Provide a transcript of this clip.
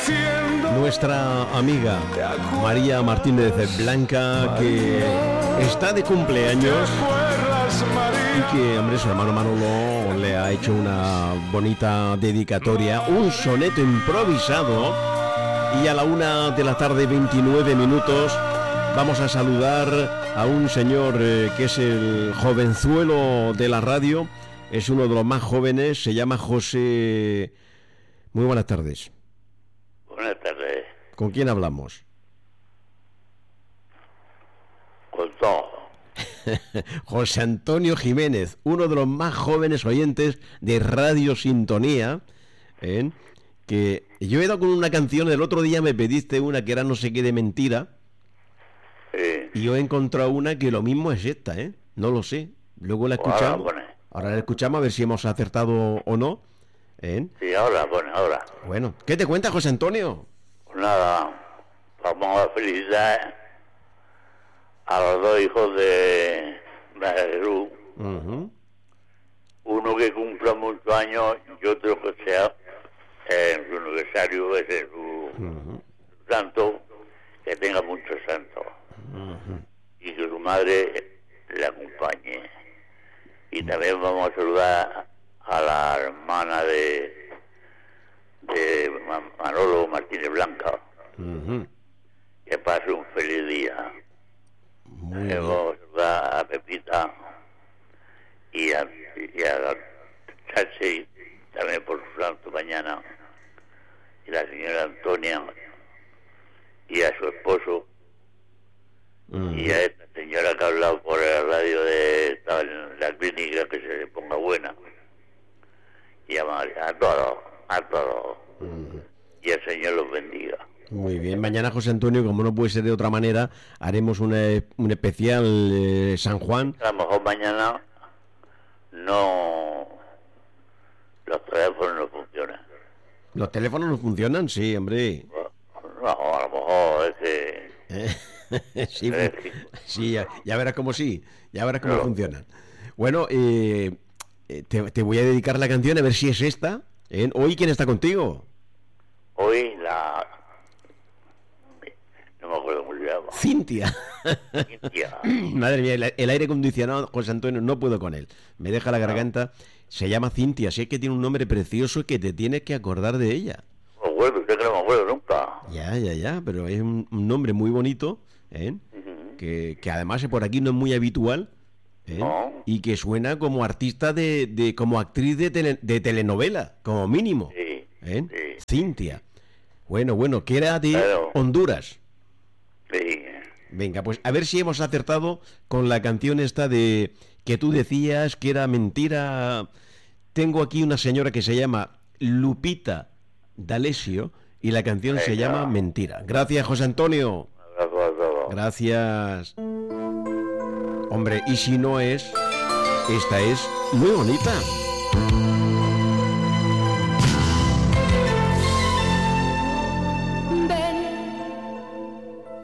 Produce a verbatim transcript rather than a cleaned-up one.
Nuestra amiga María Martínez Blanca, que está de cumpleaños y que, hombre, su hermano Manolo le ha hecho una bonita dedicatoria, un soneto improvisado. Y a la una de la tarde, veintinueve minutos, vamos a saludar a un señor eh, que es el jovenzuelo de la radio, es uno de los más jóvenes, se llama José. Muy buenas tardes. Buenas tardes. ¿Con quién hablamos? Con todo. José Antonio Jiménez, uno de los más jóvenes oyentes de Radio Sintonía, ¿eh? Que yo he dado con una canción, el otro día me pediste una que era no sé qué de mentira, Sí. y yo he encontrado una que lo mismo es esta, ¿eh? No lo sé. Luego la escuchamos. Ahora pone. Ahora la escuchamos a ver si hemos acertado o no. ¿Eh? Sí, ahora pone, ahora. Bueno, ¿qué te cuenta, José Antonio? Pues nada, vamos a felicitar a los dos hijos de de Jesús. Uh-huh. Uno que cumpla muchos años y otro que sea en su aniversario, ese es su Uh-huh. santo, que tenga muchos santos. Uh-huh. Y que su madre le acompañe. Y también vamos a saludar a la hermana de de Manolo Martínez Blanca, Uh-huh. que pase un feliz día. Muy bien. Vamos a saludar a Pepita y a, y a Chachi también por su santo mañana, y la señora Antonia y a su esposo. Uh-huh. Y a esta señora que ha hablado por la radio de estaba en la clínica, que se ponga buena. Y a María, a todos, a todos. Uh-huh. Y el Señor los bendiga. Muy bien, mañana, José Antonio, como no puede ser de otra manera, haremos una, un especial eh, San Juan. A lo mejor mañana no, los teléfonos no funcionan. ¿Los teléfonos no funcionan? Sí, hombre. No, a lo mejor es que... Eh, sí, Eh, sí, ya, ya verás cómo sí, ya verás cómo Claro. funcionan. Bueno, eh, eh, te, te voy a dedicar la canción a ver si es esta. ¿eh? Hoy, ¿quién está contigo? Hoy la... No me acuerdo cómo se llama. Cintia. Cintia. Madre mía, el, el aire acondicionado, José Antonio, no puedo con él. Me deja la garganta. Se llama Cintia, sé que tiene un nombre precioso que te tienes que acordar de ella. No me acuerdo, usted que no me acuerdo nunca. Ya, ya, ya, pero es un, un nombre muy bonito, ¿eh? Ujú. que, que además por aquí no es muy habitual, ¿eh? No. Y que suena como artista de, de como actriz de, tele- de telenovela, como mínimo. Sí, ¿eh? sí. Cintia. Bueno, bueno, que era de Claro. Honduras. Sí. Venga, pues a ver si hemos acertado con la canción esta de que tú decías que era mentira. Tengo aquí una señora que se llama Lupita D'Alessio y la canción se Venga. llama Mentira. Gracias, José Antonio. Un abrazo a todos. Gracias. Hombre, y si no es, esta es muy bonita.